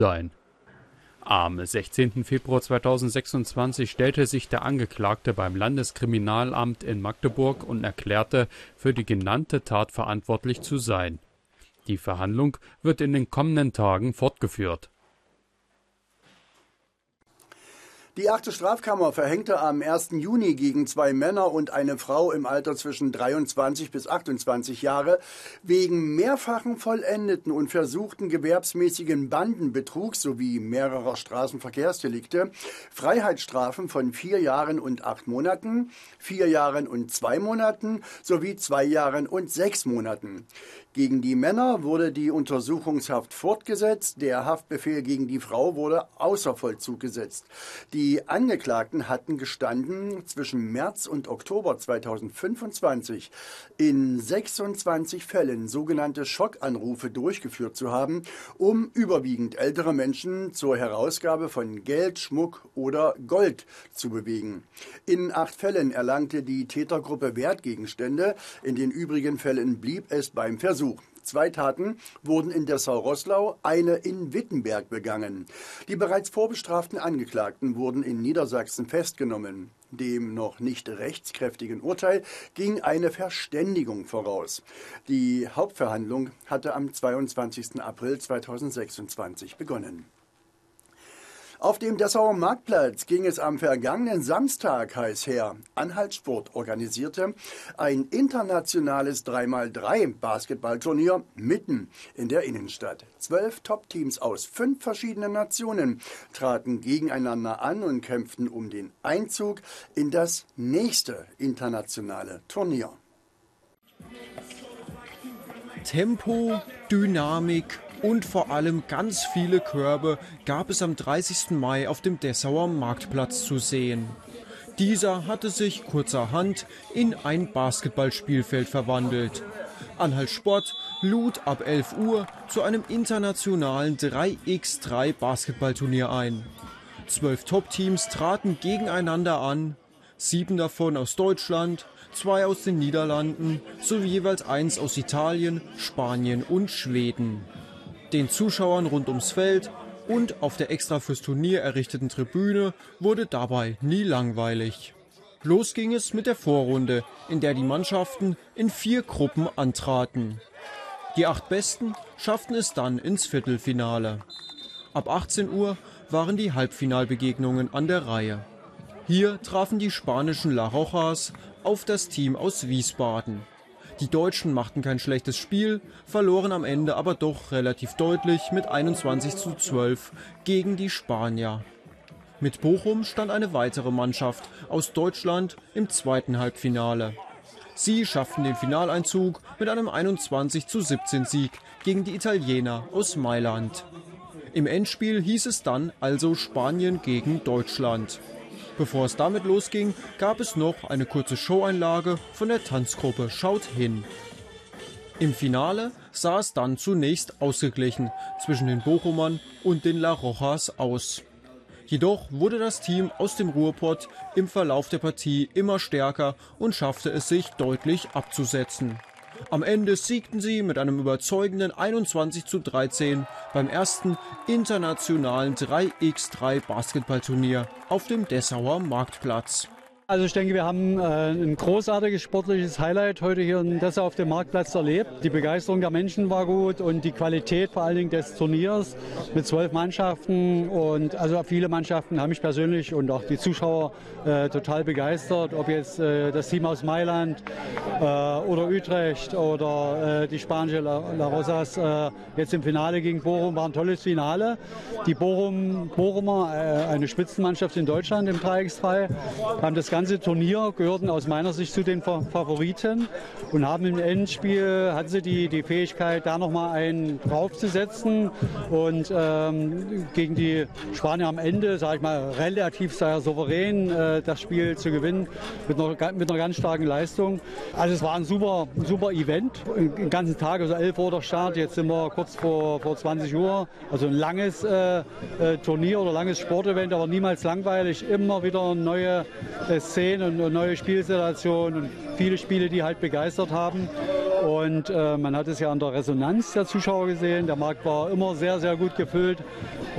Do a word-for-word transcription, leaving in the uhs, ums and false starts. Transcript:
sein. Am sechzehnten Februar zweitausendsechsundzwanzig stellte sich der Angeklagte beim Landeskriminalamt in Magdeburg und erklärte, für die genannte Tat verantwortlich zu sein. Die Verhandlung wird in den kommenden Tagen fortgeführt. Die achte Strafkammer verhängte am ersten Juni gegen zwei Männer und eine Frau im Alter zwischen dreiundzwanzig bis achtundzwanzig Jahre wegen mehrfachen vollendeten und versuchten gewerbsmäßigen Bandenbetrugs sowie mehrerer Straßenverkehrsdelikte Freiheitsstrafen von vier Jahren und acht Monaten, vier Jahren und zwei Monaten sowie zwei Jahren und sechs Monaten. Gegen die Männer wurde die Untersuchungshaft fortgesetzt, der Haftbefehl gegen die Frau wurde außer Vollzug gesetzt. Die Angeklagten hatten gestanden, zwischen März und Oktober zweitausendfünfundzwanzig in sechsundzwanzig Fällen sogenannte Schockanrufe durchgeführt zu haben, um überwiegend ältere Menschen zur Herausgabe von Geld, Schmuck oder Gold zu bewegen. In acht Fällen erlangte die Tätergruppe Wertgegenstände, in den übrigen Fällen blieb es beim Versuch. Zwei Taten wurden in Dessau-Roßlau, eine in Wittenberg begangen. Die bereits vorbestraften Angeklagten wurden in Niedersachsen festgenommen. Dem noch nicht rechtskräftigen Urteil ging eine Verständigung voraus. Die Hauptverhandlung hatte am zweiundzwanzigsten April zweitausendsechsundzwanzig begonnen. Auf dem Dessauer Marktplatz ging es am vergangenen Samstag heiß her. Anhalt Sport organisierte ein internationales drei mal drei Basketballturnier mitten in der Innenstadt. Zwölf Top-Teams aus fünf verschiedenen Nationen traten gegeneinander an und kämpften um den Einzug in das nächste internationale Turnier. Tempo, Dynamik und vor allem ganz viele Körbe gab es am dreißigsten Mai auf dem Dessauer Marktplatz zu sehen. Dieser hatte sich kurzerhand in ein Basketballspielfeld verwandelt. Anhalt Sport lud ab elf Uhr zu einem internationalen drei gegen drei Basketballturnier ein. Zwölf Top-Teams traten gegeneinander an, sieben davon aus Deutschland, zwei aus den Niederlanden sowie jeweils eins aus Italien, Spanien und Schweden. Den Zuschauern rund ums Feld und auf der extra fürs Turnier errichteten Tribüne wurde dabei nie langweilig. Los ging es mit der Vorrunde, in der die Mannschaften in vier Gruppen antraten. Die acht Besten schafften es dann ins Viertelfinale. Ab achtzehn Uhr waren die Halbfinalbegegnungen an der Reihe. Hier trafen die spanischen La Rojas auf das Team aus Wiesbaden. Die Deutschen machten kein schlechtes Spiel, verloren am Ende aber doch relativ deutlich mit einundzwanzig zu zwölf gegen die Spanier. Mit Bochum stand eine weitere Mannschaft aus Deutschland im zweiten Halbfinale. Sie schafften den Finaleinzug mit einem einundzwanzig zu siebzehn Sieg gegen die Italiener aus Mailand. Im Endspiel hieß es dann also Spanien gegen Deutschland. Bevor es damit losging, gab es noch eine kurze Showeinlage von der Tanzgruppe Schaut hin. Im Finale sah es dann zunächst ausgeglichen zwischen den Bochumern und den La Rojas aus. Jedoch wurde das Team aus dem Ruhrpott im Verlauf der Partie immer stärker und schaffte es sich deutlich abzusetzen. Am Ende siegten sie mit einem überzeugenden einundzwanzig zu dreizehn beim ersten internationalen drei gegen drei Basketballturnier auf dem Dessauer Marktplatz. Also ich denke, wir haben äh, ein großartiges sportliches Highlight heute hier in Dessau auf dem Marktplatz erlebt. Die Begeisterung der Menschen war gut und die Qualität vor allen Dingen des Turniers mit zwölf Mannschaften. Und also viele Mannschaften haben mich persönlich und auch die Zuschauer äh, total begeistert. Ob jetzt äh, das Team aus Mailand äh, oder Utrecht oder äh, die spanische La, La Rosas äh, jetzt im Finale gegen Bochum, war ein tolles Finale. Die Bochum, Bochumer, äh, eine Spitzenmannschaft in Deutschland im drei gegen drei, haben das ganze Turnier gehörten aus meiner Sicht zu den Favoriten und haben im Endspiel, hatten sie die, die Fähigkeit, da nochmal einen draufzusetzen und ähm, gegen die Spanier am Ende, sage ich mal, relativ sehr souverän äh, das Spiel zu gewinnen mit einer, mit einer ganz starken Leistung. Also es war ein super, ein super Event, den ganzen Tag, also elf Uhr der Start, jetzt sind wir kurz vor, vor zwanzig Uhr, also ein langes äh, äh, Turnier oder langes Sportevent, aber niemals langweilig, immer wieder neue äh, Szenen und neue Spielsituationen und viele Spiele, die halt begeistert haben. Und äh, man hat es ja an der Resonanz der Zuschauer gesehen. Der Markt war immer sehr, sehr gut gefüllt.